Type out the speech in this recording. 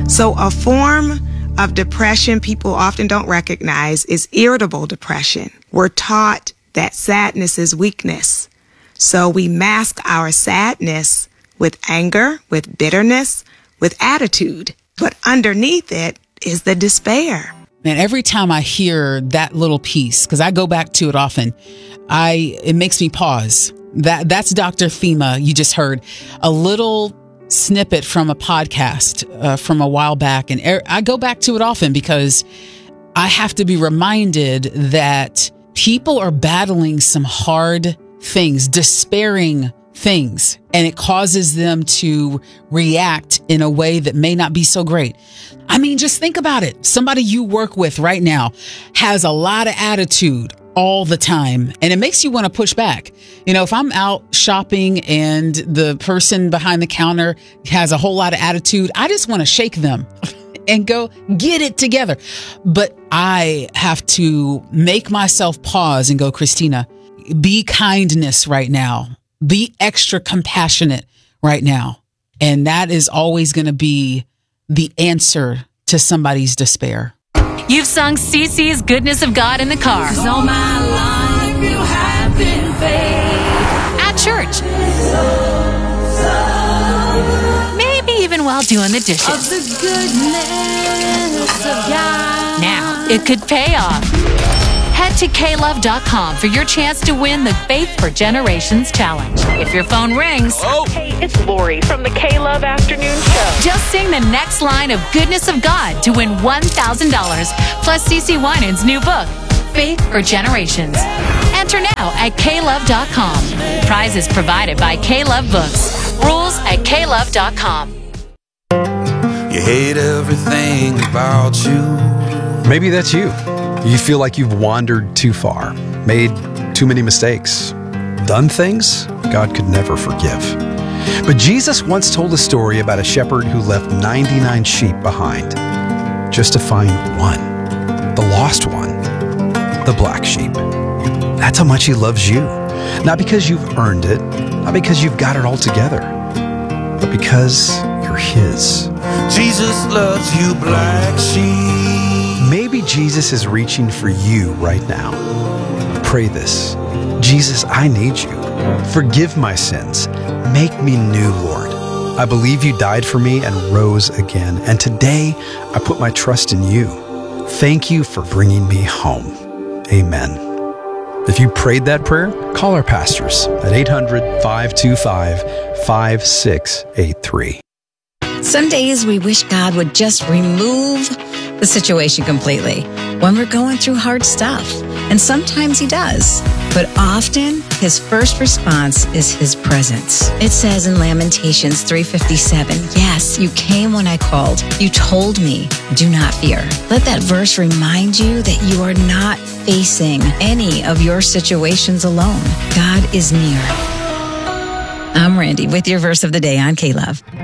So a form of depression people often don't recognize is irritable depression. We're taught that sadness is weakness. So we mask our sadness with anger, with bitterness, with attitude. But underneath it is the despair. Man, every time I hear that little piece, because I go back to it often, it makes me pause. That's Dr. Thema. You just heard a little snippet from a podcast from a while back. And I go back to it often because I have to be reminded that people are battling some hard things, despairing things, and it causes them to react in a way that may not be so great. I mean, just think about it. Somebody you work with right now has a lot of attitude all the time, and it makes you want to push back. You know, if I'm out shopping and the person behind the counter has a whole lot of attitude, I just want to shake them and go, get it together. But I have to make myself pause and go, Christina, be kindness right now. Be extra compassionate right now. And that is always going to be the answer to somebody's despair. You've sung CeCe's Goodness of God in the car. 'Cause all my life you have been faithful. At church. Maybe even while doing the dishes. Of the goodness of God. Now, it could pay off. Head to klove.com for your chance to win the Faith for Generations Challenge. If your phone rings, Hey, it's Lori from the K-Love Afternoon Show. just sing the next line of Goodness of God to win $1,000 plus CeCe Winans' new book, Faith for Generations. Enter now at klove.com. Prizes provided by K-Love Books. Rules at klove.com. You hate everything about you. Maybe that's you. You feel like you've wandered too far, made too many mistakes, done things God could never forgive. But Jesus once told a story about a shepherd who left 99 sheep behind just to find one, the lost one, the black sheep. That's how much he loves you. Not because you've earned it, not because you've got it all together, but because you're his. Jesus loves you, black sheep. Maybe Jesus is reaching for you right now. Pray this. Jesus, I need you. Forgive my sins. Make me new, Lord. I believe you died for me and rose again. And today, I put my trust in you. Thank you for bringing me home. Amen. If you prayed that prayer, call our pastors at 800-525-5683. Some days we wish God would just remove the situation completely when we're going through hard stuff. And sometimes he does. But often his first response is his presence. It says in Lamentations 3:57, yes, you came when I called. You told me, do not fear. Let that verse remind you that you are not facing any of your situations alone. God is near. I'm Randy with your verse of the day on K-Love.